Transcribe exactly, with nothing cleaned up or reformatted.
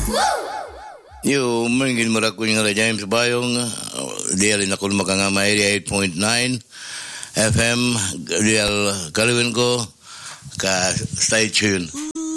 Yo, mungkin merakuin nga James Bayong, dia rin ako makangama area eight point nine F M, dia kalawin ko, ka stay tuned.